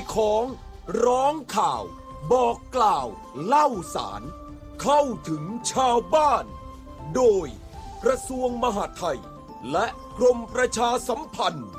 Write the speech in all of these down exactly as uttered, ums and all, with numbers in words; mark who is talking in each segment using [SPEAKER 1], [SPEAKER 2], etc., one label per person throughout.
[SPEAKER 1] ของร้องข่าวบอกกล่าวเล่าสารเข้าถึงชาวบ้านโดยกระทรวงมหาดไทยและกรมประชาสัมพันธ์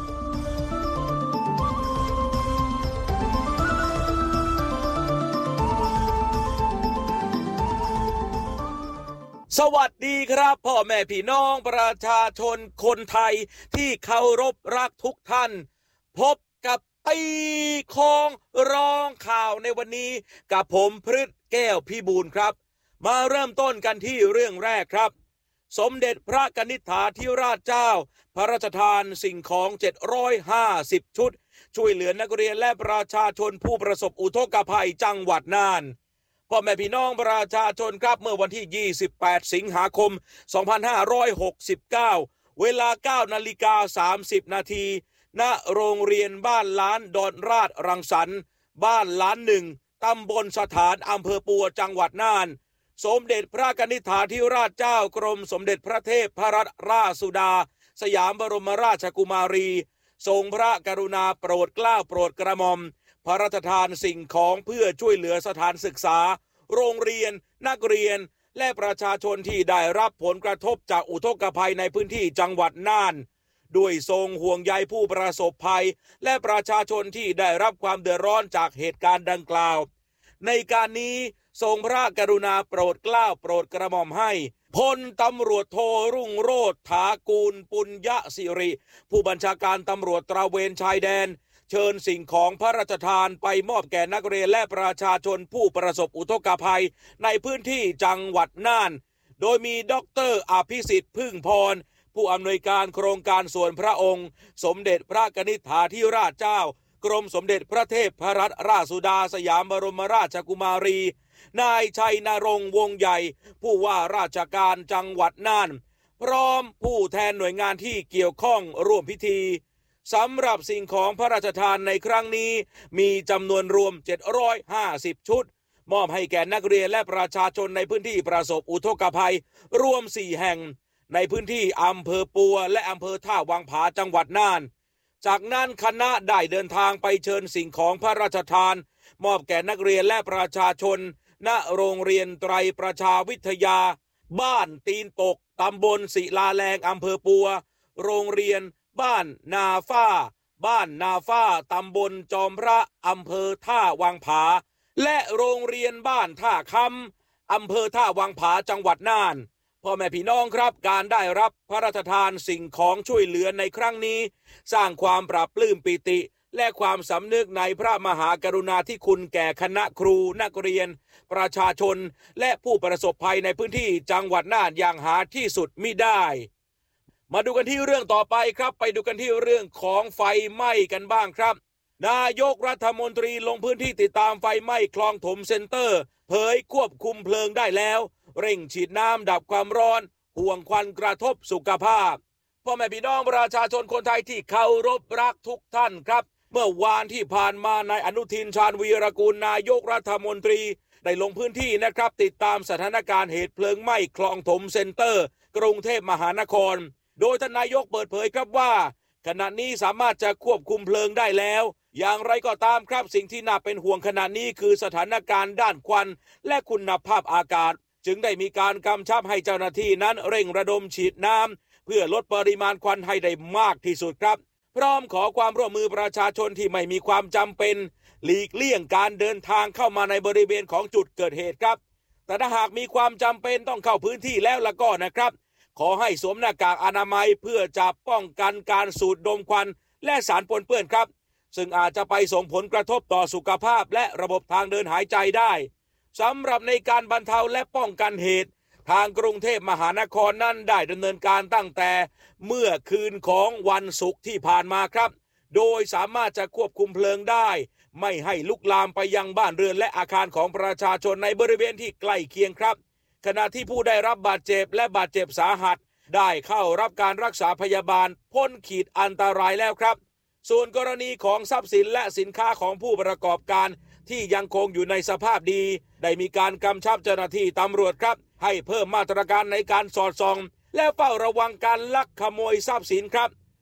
[SPEAKER 2] สวัสดีครับพ่อแม่พี่น้องประชาชนคนไทยที่เคารพรักทุกท่านพบกับตีของร้องข่าวในวันนี้กับผมพฤทธิ์แก้วพิบูลครับมาเริ่มต้นกันที่เรื่องแรกครับสมเด็จพระกนิษฐาธิราชเจ้าพระราชทานสิ่งของเจ็ดร้อยห้าสิบชุดช่วยเหลือนักเรียนและประชาชนผู้ประสบอุทกภัยจังหวัดน่านพ่อแม่พี่น้องประชาชนครับเมื่อวันที่ยี่สิบแปดสิงหาคมสองพันห้าร้อยหกสิบเก้าเวลา เก้านาฬิกาสามสิบนาทีณโรงเรียนบ้านล้านดอนราชรังสรรค์บ้านล้านหนึ่งตำบลสถานอำเภอปัวจังหวัดน่านสมเด็จพระกนิษฐาธิราชเจ้ากรมสมเด็จพระเทพรัตนราชสุดาสยามบรมราชกุมารีทรงพระกรุณาโปรดเกล้าโปรดกระหม่อมพระราชทานสิ่งของเพื่อช่วยเหลือสถานศึกษาโรงเรียนนักเรียนและประชาชนที่ได้รับผลกระทบจากอุทกภัยในพื้นที่จังหวัดน่านด้วยทรงห่วงใยผู้ประสบภัยและประชาชนที่ได้รับความเดือดร้อนจากเหตุการณ์ดังกล่าวในการนี้ทรงพระกรุณาโปรดเกล้าโปรดกระหม่อมให้พลตำรวจโทรุ่งโรจน์ถากูลปุญญสิริผู้บัญชาการตำรวจตระเวนชายแดนเชิญสิ่งของพระราชทานไปมอบแก่นักเรียนและประชาชนผู้ประสบอุทกภัยในพื้นที่จังหวัดน่านโดยมีด็อกเตอร์อภิสิทธิ์พึ่งพรผู้อำนวยการโครงการส่วนพระองค์สมเด็จพระกนิษฐาธิราชเจ้ากรมสมเด็จพระเทพรัตนราชสุดาสยามบรมราชกุมารีนายชัยนรงค์วงใหญ่ผู้ว่าราชการจังหวัดน่านพร้อมผู้แทนหน่วยงานที่เกี่ยวข้องร่วมพิธีสำหรับสิ่งของพระราชทานในครั้งนี้มีจำนวนรวมเจ็ดร้อยห้าสิบชุดมอบให้แก่นักเรียนและประชาชนในพื้นที่ประสบอุทกภัยรวมสี่แห่งในพื้นที่อำเภอปัวและอำเภอท่าวังผาจังหวัดน่านจากนั้นคณะได้เดินทางไปเชิญสิ่งของพระราชทานมอบแก่นักเรียนและประชาชนณโรงเรียนไตรประชาวิทยาบ้านตีนปกตำบลศิลาแรงอำเภอปัวโรงเรียนบ้านนาฝ้าบ้านนาฝ้าตำบลจอมพระอำเภอท่าวังผาและโรงเรียนบ้านท่าคำอำเภอท่าวังผาจังหวัดน่านพ่อแม่พี่น้องครับการได้รับพระราชทานสิ่งของช่วยเหลือในครั้งนี้สร้างความปราบปลื้มปิติและความสำนึกในพระมหากรุณาธิคุณแก่คณะครูนักเรียนประชาชนและผู้ประสบภัยในพื้นที่จังหวัดน่านอย่างหาที่สุดมิได้มาดูกันที่เรื่องต่อไปครับไปดูกันที่เรื่องของไฟไหม้กันบ้างครับนายกรัฐมนตรีลงพื้นที่ติดตามไฟไหม้คลองถมเซ็นเตอร์เผยควบคุมเพลิงได้แล้วเร่งฉีดน้ำดับความร้อนห่วงควันกระทบสุขภาพพ่อแม่พี่น้องประชาชนคนไทยที่เคารพรักทุกท่านครับเมื่อวานที่ผ่านมานายอนุทินชาญวีรกูลนายกรัฐมนตรีได้ลงพื้นที่นะครับติดตามสถานการณ์เหตุเพลิงไหม้คลองถมเซ็นเตอร์กรุงเทพมหานครโดยท่านนายกเปิดเผยครับว่าขณะนี้สามารถจะควบคุมเพลิงได้แล้วอย่างไรก็ตามครับสิ่งที่น่าเป็นห่วงขณะนี้คือสถานการณ์ด้านควันและคุณภาพอากาศจึงได้มีการกำชับให้เจ้าหน้าที่นั้นเร่งระดมฉีดน้ำเพื่อลดปริมาณควันให้ได้มากที่สุดครับพร้อมขอความร่วมมือประชาชนที่ไม่มีความจำเป็นหลีกเลี่ยงการเดินทางเข้ามาในบริเวณของจุดเกิดเหตุครับแต่ถ้าหากมีความจำเป็นต้องเข้าพื้นที่แล้วละก็นะครับขอให้สวมหน้ากากอนามัยเพื่อจะป้องกันการสูดดมควันและสารปนเปื้อนครับซึ่งอาจจะไปส่งผลกระทบต่อสุขภาพและระบบทางเดินหายใจได้สำหรับในการบรรเทาและป้องกันเหตุทางกรุงเทพมหานครนั้นได้ดำเนินการตั้งแต่เมื่อคืนของวันศุกร์ที่ผ่านมาครับโดยสามารถจะควบคุมเพลิงได้ไม่ให้ลุกลามไปยังบ้านเรือนและอาคารของประชาชนในบริเวณที่ใกล้เคียงครับขณะที่ผู้ได้รับบาดเจ็บและบาดเจ็บสาหัสได้เข้ารับการรักษาพยาบาลพ้นขีดอันตรายแล้วครับส่วนกรณีของทรัพย์สินและสินค้าของผู้ประกอบการที่ยังคงอยู่ในสภาพดีได้มีการกำชับเจ้าหน้าที่ตำรวจครับให้เพิ่มมาตรการในการสอดส่องและเฝ้าระวังการลักขโมยทรัพย์สินครับ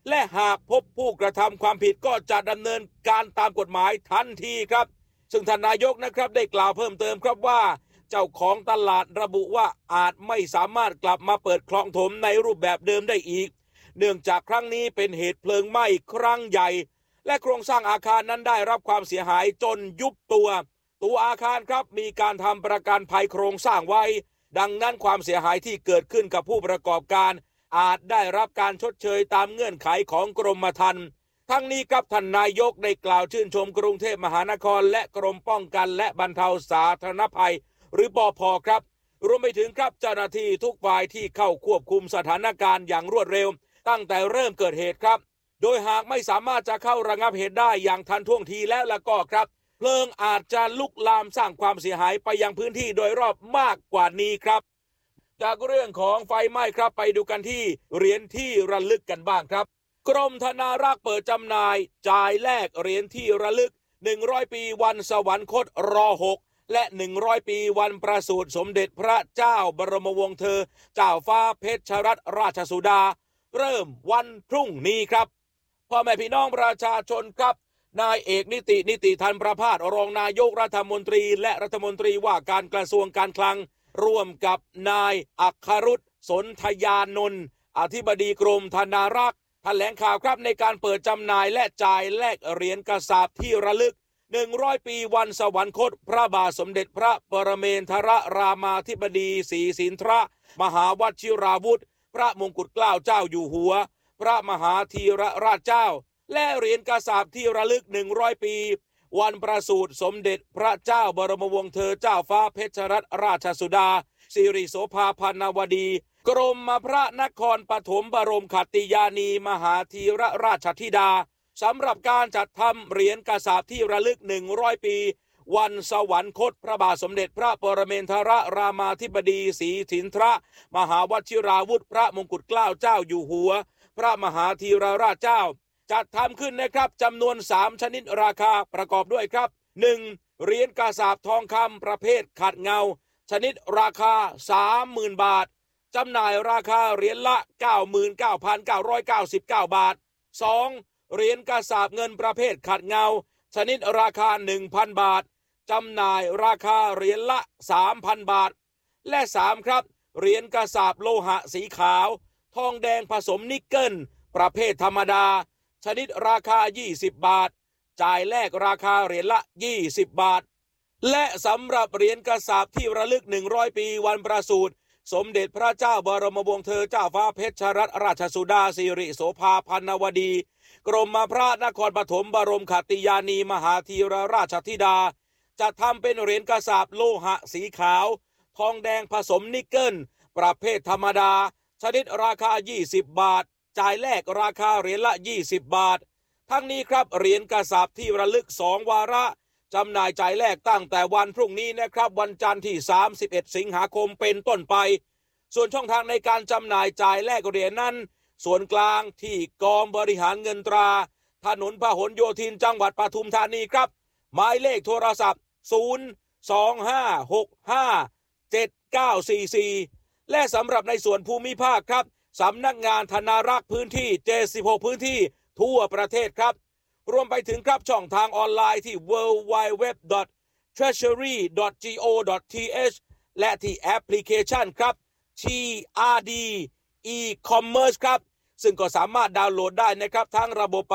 [SPEAKER 2] และหากพบผู้กระทำความผิดก็จะดำเนินการตามกฎหมายทันทีครับซึ่งท่านนายกนะครับได้กล่าวเพิ่มเติมครับว่าเจ้าของตลาดระบุว่าอาจไม่สามารถกลับมาเปิดคลองถมในรูปแบบเดิมได้อีกเนื่องจากครั้งนี้เป็นเหตุเพลิงไหม้ครั้งใหญ่และโครงสร้างอาคารนั้นได้รับความเสียหายจนยุบตัวตัวอาคารครับมีการทำประกันภัยโครงสร้างไว้ดังนั้นความเสียหายที่เกิดขึ้นกับผู้ประกอบการอาจได้รับการชดเชยตามเงื่อนไขของกรมธรรม์ทั้งนี้ครับท่านนายกได้กล่าวชื่นชมกรุงเทพมหานครและกรมป้องกันและบรรเทาสาธารณภัยหรือปภ.ครับรวมไปถึงครับเจ้าหน้าที่ทุกฝ่ายที่เข้าควบคุมสถานการณ์อย่างรวดเร็วตั้งแต่เริ่มเกิดเหตุครับโดยหากไม่สามารถจะเข้าระงับเหตุได้อย่างทันท่วงทีแล้วละก็ครับเพลิงอาจจะลุกลามสร้างความเสียหายไปยังพื้นที่โดยรอบมากกว่านี้ครับจากเรื่องของไฟไหม้ครับไปดูกันที่เหรียญที่ระลึกกันบ้างครับกรมธนารักษ์เปิดจำหน่ายจ่ายแลกเหรียญที่ระลึกหนึ่งร้อยปีวันสวรรคตรอหกและหนึ่งร้อยปีวันประสูติสมเด็จพระเจ้าบรมวงศ์เธอเจ้าฟ้าเพชรรัตนราชสุดาเริ่มวันพรุ่งนี้ครับพ่อแม่พี่น้องประชาชนครับนายเอกนิตินิติธันประภาสรองนายกรัฐมนตรีและรัฐมนตรีว่าการกระทรวงการคลังร่วมกับนายอัครรุตสนธยานนท์อธิบดีกรมธนารักษ์แถลงข่าวครับในการเปิดจำหน่ายและจ่ายแลกเหรียญกระสาบที่ระลึกหนึ่งร้อยปีวันสวรรคตพระบาทสมเด็จพระปรเมนทรรามาธิบดีศรีสินทรมหาวชิราวุธพระมงกุฎเกล้าเจ้าอยู่หัวพระมหาธีรราชเจ้าและเหรียญกระสาบที่ระลึกหนึ่งร้อยปีวันประสูติสมเด็จพระเจ้าบรมวงศ์เธอเจ้าฟ้าเพชรรัตนราชสุดาสิริโสภาพันนวดีกรมพระนครปฐมบรมขัตติยานีมหาธีรราชธิดาสำหรับการจัดทำเหรียญกระสาบที่ระลึกหนึ่งร้อยปีวันสวรรคตพระบาทสมเด็จพระปรเมนทรรามาธิบดีศรีสินทรมหาวชิราวุธพระมงกุฎเกล้าเจ้าอยู่หัวพระมหาธีรราชเจ้าจัดทำขึ้นนะครับจำนวนสามชนิดราคาประกอบด้วยครับหนึ่งเหรียญกระสาบทองคำประเภทขัดเงาชนิดราคา สามหมื่น บาทจำหน่ายราคาเหรียญละ เก้าหมื่นเก้าพันเก้าร้อยเก้าสิบเก้า บาทสองเหรียญกระสาบเงินประเภทขัดเงาชนิดราคา หนึ่งพัน บาทจำหน่ายราคาเหรียญละ สามพัน บาทและสามครับเหรียญกระสาบโลหะสีขาวทองแดงผสมนิกเกิลประเภทธรรมดาชนิดราคายี่สิบบาทจ่ายแลกราคาเหรียญละยี่สิบบาทและสำหรับเหรียญกระสาบที่ระลึกหนึ่งร้อยปีวันประสูติสมเด็จพระเจ้าบรมวงศ์เธอเจ้าฟ้าเพชรรัตนราชสุดาสิริโสภาพันนวดีกรมพระนครปฐมบรมขัตติยานีมหาธีรราชธิดาจะทำเป็นเหรียญกระสาบโลหะสีขาวทองแดงผสมนิกเกิลประเภทธรรมดาชนิดราคายี่สิบบาทจ่ายแลกราคาเหรียญละยี่สิบบาททั้งนี้ครับเหรียญกระสาบที่ระลึกสองวาระจำหน่ายจ่ายแลกตั้งแต่วันพรุ่งนี้นะครับวันจันทร์ที่สามสิบเอ็ดสิงหาคมเป็นต้นไปส่วนช่องทางในการจำหน่ายจ่ายแลกเหรียญนั้นส่วนกลางที่กองบริหารเงินตราถนนพหลโยธินจังหวัดปทุมธานีครับหมายเลขโทรศัพท์ศูนย์ สอง ห้า หก ห้า เจ็ด เก้า สี่ สี่และสำหรับในส่วนภูมิภาคครับสำนักงานธนารักษ์พื้นที่เจ็ดสิบหกพื้นที่ทั่วประเทศครับรวมไปถึงครับช่องทางออนไลน์ที่ ดับเบิลยู ดับเบิลยู ดับเบิลยู ดอท เทรเชอรี่ ดอท จี โอ ดอท ที เอช และที่แอปพลิเคชันครับ ที อาร์ ดี อี-Commerce ครับซึ่งก็สามารถดาวน์โหลดได้นะครับทั้งระบบ